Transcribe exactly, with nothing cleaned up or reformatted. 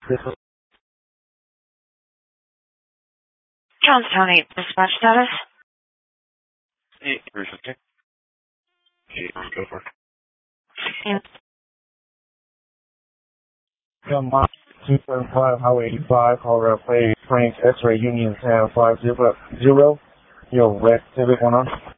This is Johnstown eight, dispatch status. eight, three fifty. eight, go for it. And Come on, two seven five, Highway eighty-five, Colorado Plate, Frank, X-ray Union ten five zero. Your red Civic one on.